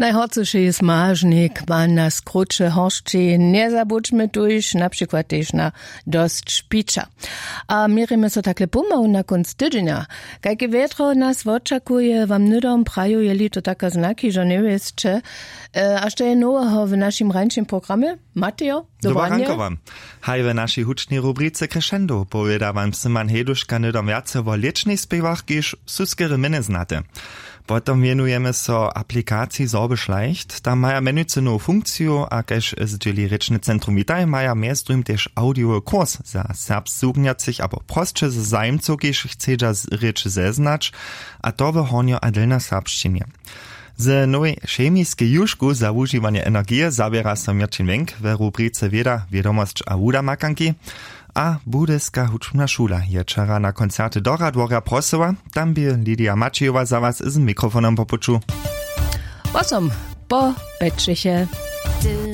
Najhorcejszy jest mażnik, man na skrócie horszczy, nie zabudźmy tuż, na przykład też na dość szpicza. A mierimy so takle pomału na konc tydzienia. Jakie wietro nas oczekuje, wam nydom praju, jeli to taka znaki, że nie wiecie, a jeszcze je nowego w naszym rańczym programie? Mateo, Dobra ranko wam. Haj w naszej hucznej rubrice Crescendo powieda wam Simon Heduszka nydom jace o licznych spiewach, kiż suskery miny znate. Potom wienujemy so aplikacji Sorbe Schleicht. Tam maja menujce nową funkcję, a kež zdzieli Rečne Centrum Witaj, maja miestrym też audio kurs za serbs zugniacych, abo prostsze z zajmców, kiż chcedza rzeczy zeznać, a to w honio adelna serbszczynie. Z nowej chemiskiej juszku za używanie energii zabiera so Mirčin Wenk w rubrice Wieda, Wiadomość a Wuda makanki, a Budyska hučbna šula je čara na koncerty Dora Dwora prosila, tam by Lidia Maciejova za was z mikrofonem popuču. Posom, po Petrzysie.